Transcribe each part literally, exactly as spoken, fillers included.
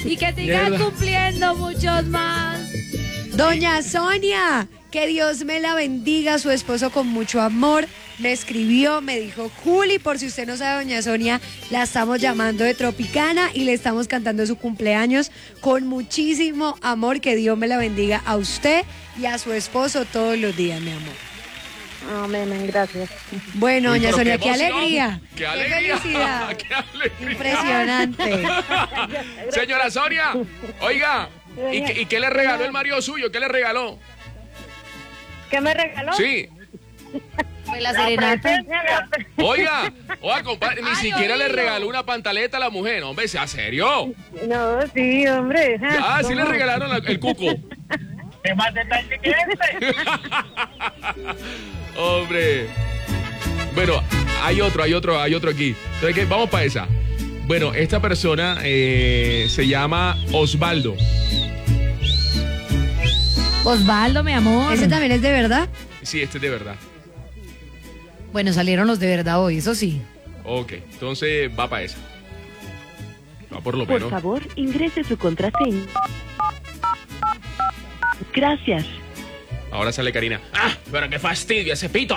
y que sigan cumpliendo muchos más. Doña Sonia, que Dios me la bendiga, su esposo con mucho amor. Me escribió, me dijo, Juli, por si usted no sabe, doña Sonia, la estamos llamando de Tropicana y le estamos cantando su cumpleaños con muchísimo amor. Que Dios me la bendiga a usted y a su esposo todos los días, mi amor. Amén, gracias. Bueno, doña Pero Sonia, qué qué emoción, alegría. qué alegría, felicidad. qué alegría. Impresionante. Señora Sonia, oiga, ¿y, qué- y qué le regaló el marido suyo? ¿Qué le regaló? ¿Qué me regaló? Sí. Fue la serenata. Oiga, oiga, compadre, ni Ay, siquiera le oído. regaló una pantaleta a la mujer. Hombre, sea serio. No, sí, hombre. Ah, sí le regalaron la- el cuco. ¿Qué más detalle que este? Hombre. Bueno, hay otro, hay otro, hay otro aquí. Entonces, ¿qué? Vamos para esa. Bueno, esta persona eh, se llama Osvaldo. Osvaldo, mi amor. ¿Ese también es de verdad? Sí, este es de verdad. Bueno, salieron los de verdad hoy, eso sí. Ok, entonces va para esa. Va por lo Por menos. favor, ingrese su contraseña. Gracias. Ahora sale Karina. ¡Ah! Pero qué fastidio ese pito.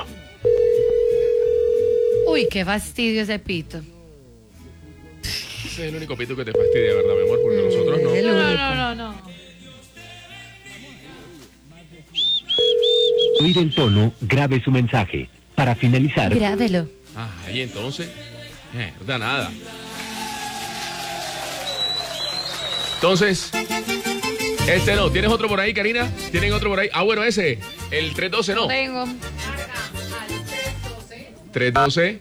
Uy, qué fastidio ese pito. Ese es el único pito que te fastidia, ¿verdad, mi amor? Porque nosotros no. Es el No, único. no, no, no. Oír el tono, grabe su mensaje. Para finalizar, Grábelo. Ah, y entonces. Eh, no da nada. Entonces. Este no. ¿Tienes otro por ahí, Karina? ¿Tienen otro por ahí? Ah, bueno, ese. El tres doce no. Tengo. tres doce.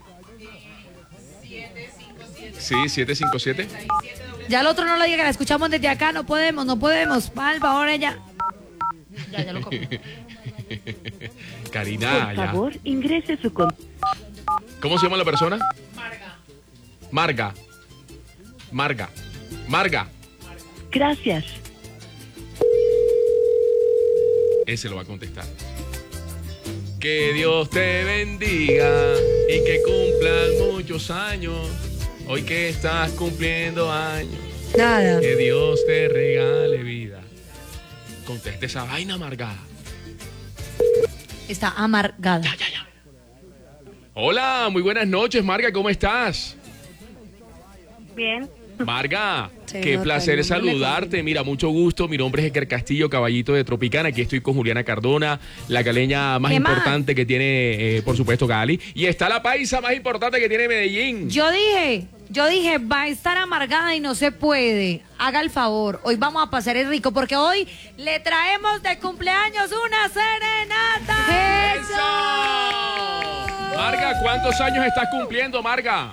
Sí, siete cinco siete. Ya el otro no lo diga, que la escuchamos desde acá. No podemos, no podemos. Palpa, ahora ya. Ya, ya lo comí. Karina, Por ya. favor, ingrese su contraseña. ¿Cómo se llama la persona? Marga. Marga. Marga. Marga. Gracias. Ese lo va a contestar. Que Dios te bendiga y que cumplan muchos años. Hoy que estás cumpliendo años. Nada. Que Dios te regale vida. Conteste esa vaina amargada. Está amargada. Ya, ya, ya. Hola, muy buenas noches, Marga, ¿cómo estás? Bien. Marga, Se qué nota, placer el nombre le saludarte. Mira, mucho gusto. Mi nombre es Eker Castillo, caballito de Tropicana. Aquí estoy con Juliana Cardona, la caleña más ¿Qué más? importante que tiene, eh, por supuesto, Cali. Y está la paisa más importante que tiene Medellín. Yo dije, yo dije, va a estar amargada y no se puede. Haga el favor, hoy vamos a pasar el rico porque hoy le traemos de cumpleaños una serenata. ¡Eso! Marga, ¿cuántos años estás cumpliendo, Marga?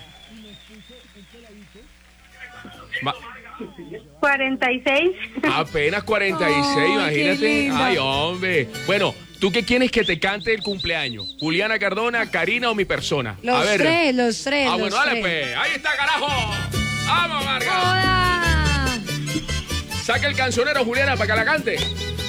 Ma- cuarenta y seis. Apenas cuarenta y seis, Ay, qué imagínate. linda. Ay, hombre. Bueno, ¿tú qué quieres que te cante el cumpleaños? ¿Juliana Cardona, Karina o mi persona? Los A ver. tres, los tres, Ah, los bueno, dale, tres. pues. Ahí está, carajo. ¡Vamos, Marga! Hola. Saca el cancionero, Juliana, para que la cante.